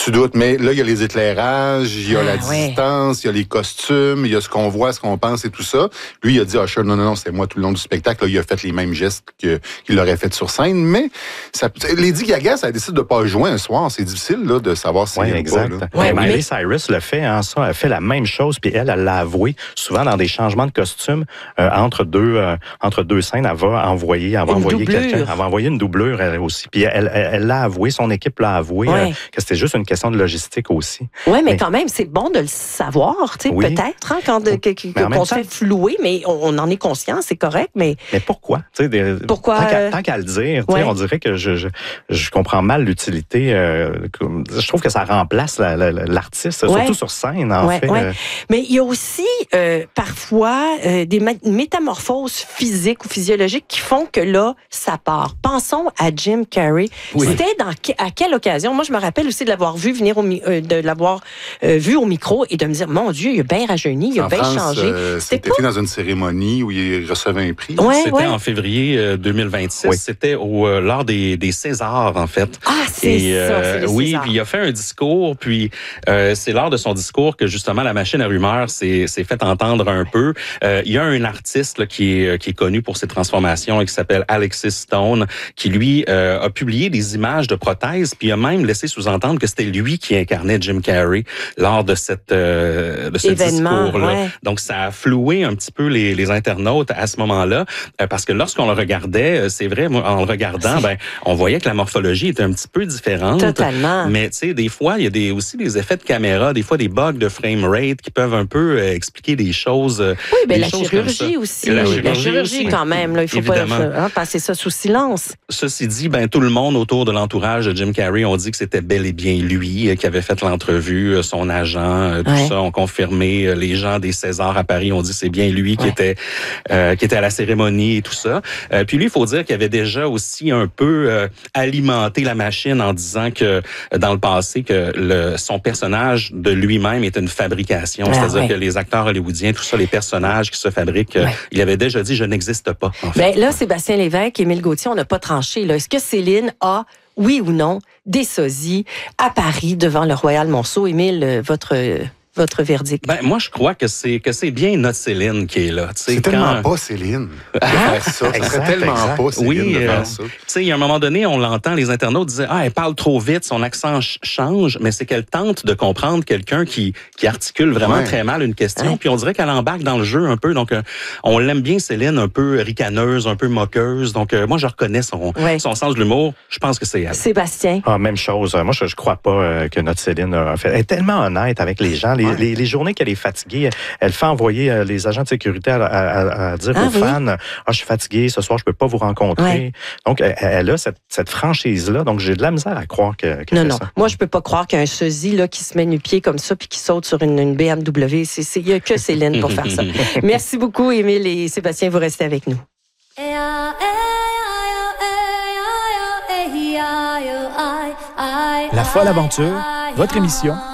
Tu doutes, mais là, il y a les éclairages, il y a la distance, il y a les costumes, il y a ce qu'on voit, ce qu'on pense et tout ça. Lui, il a dit, Usher, non, c'est moi tout le long du spectacle. Là, il a fait les mêmes gestes qu'il aurait fait sur scène, mais Lady Gaga, ça décide de pas jouer un soir. C'est difficile là, de savoir si elle exact. Pas, ouais, Miley Cyrus le fait, hein, ça, elle fait la même chose, puis elle l'a avoué, souvent dans des changements de costume, entre deux scènes, elle va envoyer quelqu'un, elle va envoyer une doublure elle aussi, puis elle l'a avoué, son équipe l'a avoué, que c'était juste une question de logistique aussi. Oui, mais quand même, c'est bon de le savoir, tu sais, peut-être, hein, qu'on se fait flouer, mais on en est conscient, c'est correct, mais... Mais pourquoi? Pourquoi? Tant qu'à le dire, on dirait que je comprends mal l'utilité. Je trouve que ça remplace l'artiste, surtout sur scène, en fait. Mais il y a aussi, parfois, des métamorphoses physiques ou physiologiques qui font que là, ça part. Pensons à Jim Carrey. C'était à quelle occasion? Moi, je me rappelle aussi de l'avoir vu venir vu au micro et de me dire, mon Dieu, il a bien rajeuni, il a bien changé. C'était fait dans une cérémonie où il recevait un prix. C'était en février 2026. C'était lors des Césars, en fait. Ah, c'est ça, c'est oui, puis il a fait un discours, puis c'est lors de son discours que justement la machine à rumeurs s'est fait entendre un peu. Il y a un artiste là, qui est connu pour ses transformations et qui s'appelle Alexis Stone, qui lui a publié des images de prothèses, puis il a même laissé sous-entendre que c'était lui qui incarnait Jim Carrey lors de ce discours-là. Ouais. Donc ça a floué un petit peu les internautes à ce moment-là, parce que lorsqu'on le regardait, c'est vrai, moi, en le regardant, on voyait que la morphologie était un petit peu différente. Totalement. Mais tu sais, des fois, il y a aussi des effets de caméra, des fois des bugs de frame rate qui peuvent un peu expliquer des choses. Oui, mais la chirurgie aussi. La chirurgie quand même, là, il faut pas passer ça sous silence. Ceci dit, tout le monde autour de l'entourage de Jim Carrey ont dit que c'était bel et bien lui qui avait fait l'entrevue, son agent, tout ça ont confirmé. Les gens des Césars à Paris ont dit que c'est bien lui qui était à la cérémonie et tout ça. Puis lui, il faut dire qu'il avait déjà aussi un peu alimenté la machine en disant que dans le passé que son personnage de lui-même est une fabrication, c'est-à-dire que les acteurs hollywoodiens, tout ça, les personnages qui se fabriquent, il avait déjà dit je n'existe pas. En fait. Là, Sébastien Lévesque et Émile Gauthier, on n'a pas tranché. Là. Est-ce que Céline a, oui ou non, des sosies à Paris devant le Royal Monceau? Émile, votre verdict? Moi, je crois que c'est bien notre Céline qui est là. C'est tellement pas Céline de faire ça. Ça serait tellement pas Céline de faire ça. Tu sais, il y a un moment donné, on l'entend, les internautes disaient « Ah, elle parle trop vite, son accent change », mais c'est qu'elle tente de comprendre quelqu'un qui articule vraiment très mal une question, puis on dirait qu'elle embarque dans le jeu un peu. Donc, on l'aime bien, Céline, un peu ricaneuse, un peu moqueuse. Donc, moi, je reconnais son sens de l'humour. Je pense que c'est elle. Sébastien? Même chose. Moi, je crois pas que notre Céline a fait... Elle est tellement honnête avec les gens. Les journées qu'elle est fatiguée, elle fait envoyer les agents de sécurité à dire aux fans, je suis fatiguée, ce soir, je peux pas vous rencontrer. Donc, elle a cette franchise-là. Donc, j'ai de la misère à croire qu'elle fait ça. Moi, je peux pas croire qu'un sosie là, qui se met nu-pied comme ça puis qui saute sur une BMW, il y a que Céline pour faire ça. Merci beaucoup, Émile et Sébastien, vous restez avec nous. La folle aventure, votre émission